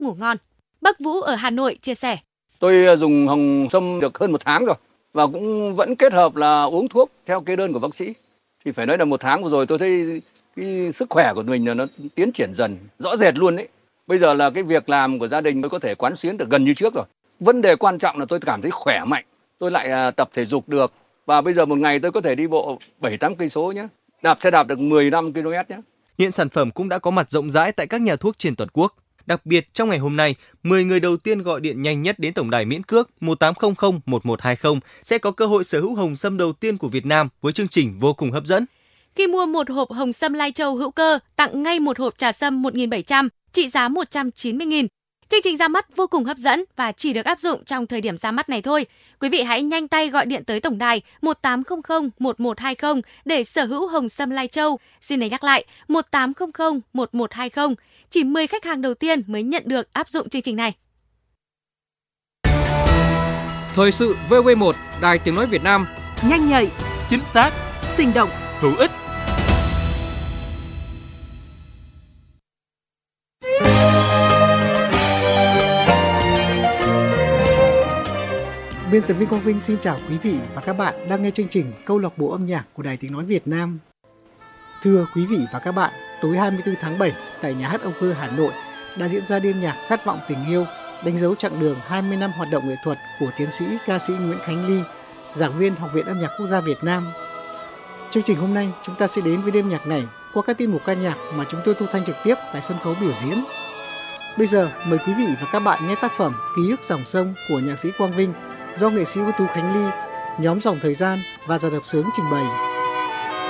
ngủ ngon. Bác Vũ ở Hà Nội chia sẻ. Tôi dùng hồng sâm được hơn 1 tháng rồi và cũng vẫn kết hợp là uống thuốc theo kê đơn của bác sĩ. Thì phải nói là 1 tháng vừa rồi tôi thấy cái sức khỏe của mình là nó tiến triển dần rõ rệt luôn đấy. Bây giờ là cái việc làm của gia đình tôi có thể quán xuyến được gần như trước rồi. Vấn đề quan trọng là tôi cảm thấy khỏe mạnh, tôi lại tập thể dục được và bây giờ một ngày tôi có thể đi bộ 7-8 cây số nhé, đạp xe đạp được 15 km nhé. Hiện sản phẩm cũng đã có mặt rộng rãi tại các nhà thuốc trên toàn quốc. Đặc biệt trong ngày hôm nay, 10 người đầu tiên gọi điện nhanh nhất đến tổng đài miễn cước 1800 1120 sẽ có cơ hội sở hữu hồng sâm đầu tiên của Việt Nam với chương trình vô cùng hấp dẫn. Khi mua một hộp hồng sâm Lai Châu hữu cơ, tặng ngay một hộp trà sâm 1.700, trị giá 190.000. Chương trình ra mắt vô cùng hấp dẫn và chỉ được áp dụng trong thời điểm ra mắt này thôi. Quý vị hãy nhanh tay gọi điện tới tổng đài 1800 1120 để sở hữu hồng sâm Lai Châu. Xin để nhắc lại, 1800 1120. Chỉ 10 khách hàng đầu tiên mới nhận được áp dụng chương trình này. Thời sự VV1, Đài Tiếng nói Việt Nam. Nhanh nhạy, chính xác, sinh động, hữu ích. Biên tập viên Quang Vinh xin chào quý vị và các bạn đang nghe chương trình Câu lạc bộ âm nhạc của Đài Tiếng nói Việt Nam. Thưa quý vị và các bạn, tối 24 tháng 7 tại Nhà hát Âu Cơ Hà Nội đã diễn ra đêm nhạc Khát vọng tình yêu, đánh dấu chặng đường 20 năm hoạt động nghệ thuật của tiến sĩ ca sĩ Nguyễn Khánh Ly, giảng viên Học viện Âm nhạc Quốc gia Việt Nam. Chương trình hôm nay chúng ta sẽ đến với đêm nhạc này qua các tiết mục ca nhạc mà chúng tôi thu thanh trực tiếp tại sân khấu biểu diễn. Bây giờ mời quý vị và các bạn nghe tác phẩm Ký ức dòng sông của nhạc sĩ Quang Vinh do nghệ sĩ ưu tú Khánh Ly, nhóm Dòng Thời gian và dàn hợp xướng trình bày.